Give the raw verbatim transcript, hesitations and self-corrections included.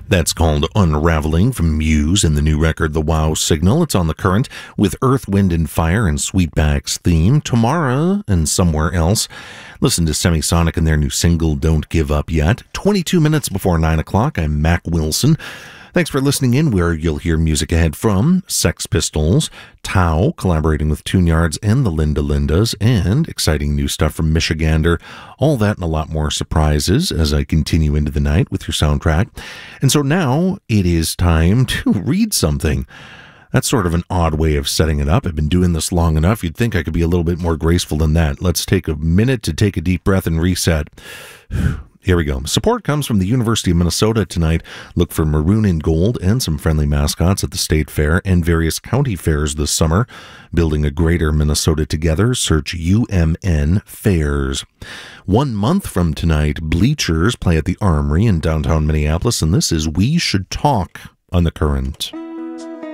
That's called Unraveling from Muse and the new record The Wow Signal. It's on The Current with Earth, Wind and Fire and Sweetback's theme, Tomorrow and Somewhere Else. Listen to Semisonic and their new single, Don't Give Up Yet. twenty-two minutes before nine o'clock, I'm Mac Wilson. Thanks for listening in, where you'll hear music ahead from Sex Pistols, Tao, collaborating with Tune Yards and the Linda Lindas, and exciting new stuff from Michigander. All that and a lot more surprises as I continue into the night with your soundtrack. And so now it is time to read something. That's sort of an odd way of setting it up. I've been doing this long enough. You'd think I could be a little bit more graceful than that. Let's take a minute to take a deep breath and reset. Here we go. Support comes from the University of Minnesota tonight. Look for maroon and gold and some friendly mascots at the State Fair and various county fairs this summer. Building a greater Minnesota together, search U M N Fairs. One month from tonight, Bleachers play at the Armory in downtown Minneapolis, and this is We Should Talk on The Current.